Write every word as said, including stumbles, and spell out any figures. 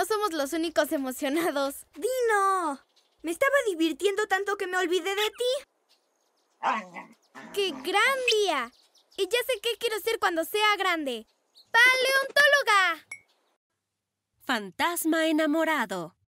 no somos los únicos emocionados. ¡Dino! Me estaba divirtiendo tanto que me olvidé de ti. ¡Qué gran día! Y ya sé qué quiero ser cuando sea grande. ¡Paleontóloga! Fantasma enamorado.